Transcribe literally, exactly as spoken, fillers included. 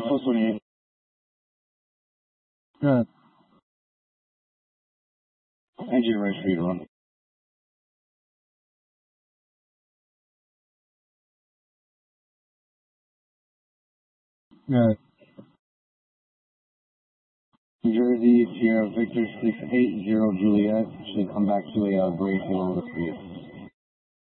Post twenty-eight. Good. Engine ready for you to run. Good. New Jersey, Sierra Victor six eight zero Juliet. Should come back to a uh, gray field for you.